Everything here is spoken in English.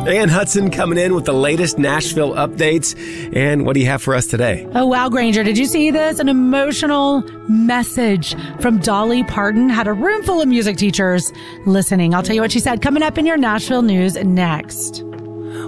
Ann Hudson coming in with the latest Nashville updates. And what do you have for us today? Oh, wow, Granger. Did you see this? An emotional message from Dolly Parton had a room full of music teachers listening. I'll tell you what she said coming up in your Nashville news next.